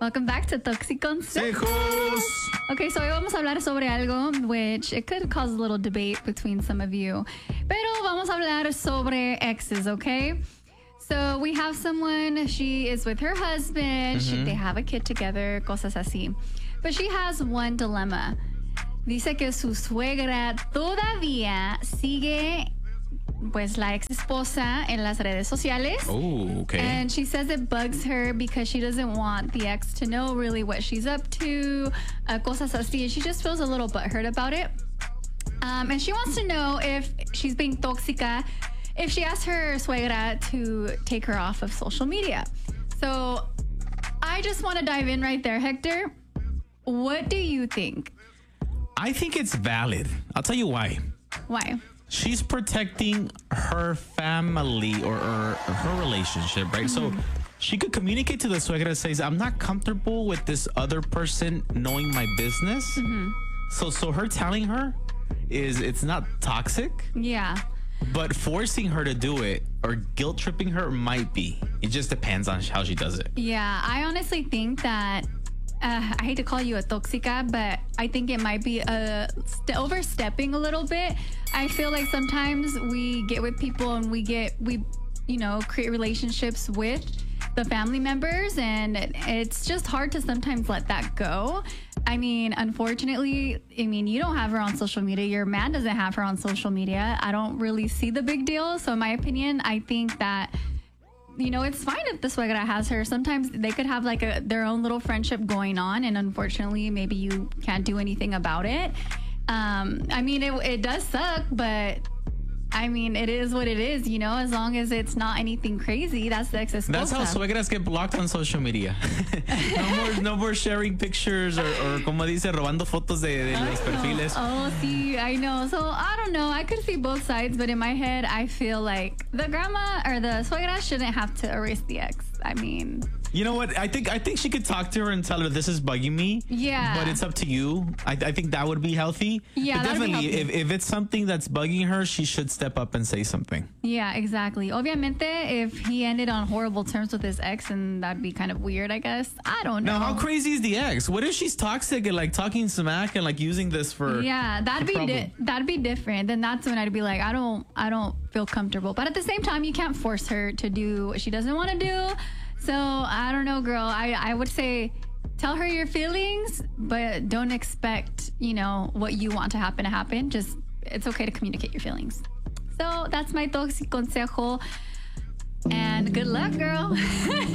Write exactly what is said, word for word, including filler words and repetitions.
Welcome back to Toxiconsejos. Okay, so hoy vamos a hablar sobre algo which it could cause a little debate between some of you. Pero vamos a hablar sobre exes, okay? So we have someone, she is with her husband, Mm-hmm. she, they have a kid together, cosas así. But she has one dilemma. Dice que su suegra todavía sigue pues la ex esposa en las redes sociales. Oh, okay. And she says it bugs her because she doesn't want the ex to know really what she's up to, uh, cosas así. And she just feels a little butthurt about it. Um, and she wants to know if she's being tóxica, if she asked her suegra to take her off of social media. So I just want to dive in right there, Hector. What do you think? I think it's valid. I'll tell you why. Why? She's protecting her family or, or her relationship, right? Mm-hmm. So she could communicate to the suegra and says, I'm not comfortable with this other person knowing my business. Mm-hmm. So, so her telling her is it's not toxic, Yeah. but forcing her to do it or guilt tripping her might be. It just depends on how she does it. Yeah, I honestly think that uh, I hate to call you a toxica, but I think it might be a st- overstepping a little bit. I feel like sometimes we get with people and we get we you know create relationships with the family members, and it's just hard to sometimes let that go. I mean, unfortunately, I mean, you don't have her on social media. Your man doesn't have her on social media. I don't really see the big deal. So in my opinion, I think that, you know, it's fine if the suegra has her. Sometimes they could have like a their own little friendship going on, and unfortunately, maybe you can't do anything about it. Um, I mean, it, it does suck, but I mean, it is what it is, you know, as long as it's not anything crazy. That's the ex esposa. That's how suegras get blocked on social media. no more, no more sharing pictures or, or como dice, robando fotos de, de los perfiles. Oh, see, I know. So I don't know. I could see both sides, but in my head, I feel like the grandma or the suegra shouldn't have to erase the ex. I mean, You know what? I think I think she could talk to her and tell her this is bugging me. Yeah. But it's up to you. I, I think that would be healthy. Yeah, But that'd be definitely, healthy. if, if it's something that's bugging her, she should step up and say something. yeah, exactly. Obviamente, if he ended on horrible terms with his ex, and that'd be kind of weird, I guess. I don't know. Now, how crazy is the ex? What if she's toxic and like talking smack and like using this for? Yeah, that'd for be di- problem? that'd be different. Then that's when I'd be like, I don't, I don't feel comfortable. But at the same time, you can't force her to do what she doesn't want to do. So I don't know, girl. I, I would say tell her your feelings, but don't expect, you know, what you want to happen to happen. Just, it's okay to communicate your feelings. So that's my toxic consejo. And good luck, girl.